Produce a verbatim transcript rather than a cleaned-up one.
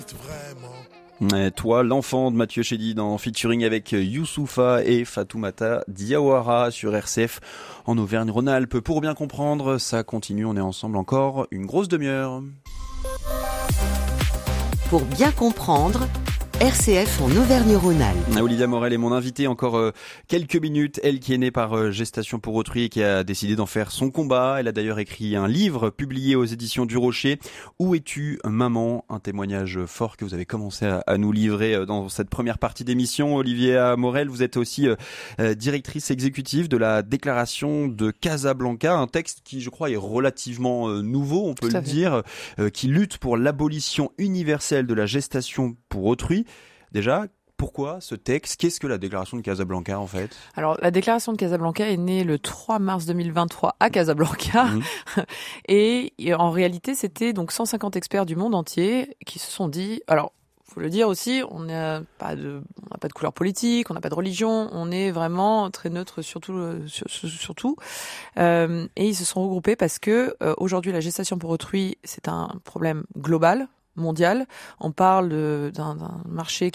mérite vraiment. Et toi, l'enfant de Mathieu Chédid en featuring avec Youssoupha et Fatoumata Diawara sur R C F en Auvergne-Rhône-Alpes. Pour bien comprendre, ça continue, on est ensemble encore une grosse demi-heure. Pour bien comprendre, R C F en Auvergne-Rhône-Alpes. Olivia Morel est mon invitée encore euh, quelques minutes. Elle qui est née par euh, gestation pour autrui et qui a décidé d'en faire son combat. Elle a d'ailleurs écrit un livre publié aux éditions du Rocher. Où es-tu, maman? Un témoignage fort que vous avez commencé à, à nous livrer euh, dans cette première partie d'émission. Olivia Morel, vous êtes aussi euh, euh, directrice exécutive de la déclaration de Casablanca. Un texte qui, je crois, est relativement euh, nouveau, on peut le dire, euh, qui lutte pour l'abolition universelle de la gestation pour autrui. Déjà, pourquoi ce texte? Qu'est-ce que la déclaration de Casablanca en fait? Alors, la déclaration de Casablanca est née le trois mars deux mille vingt-trois à Casablanca. Mmh. et, et en réalité, c'était donc cent cinquante experts du monde entier qui se sont dit... Alors, faut le dire aussi, on n'a pas de, on n'a pas de couleur politique, on n'a pas de religion, on est vraiment très neutre surtout, sur, surtout. Euh, et ils se sont regroupés parce que euh, aujourd'hui, la gestation pour autrui, c'est un problème global, mondial. On parle de, d'un, d'un marché